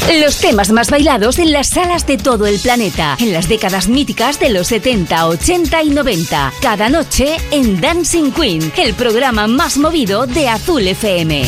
Los temas más bailados en las salas de todo el planeta, en las décadas míticas de los 70, 80 y 90. Cada noche en Dancing Queen, el programa más movido de Azul FM.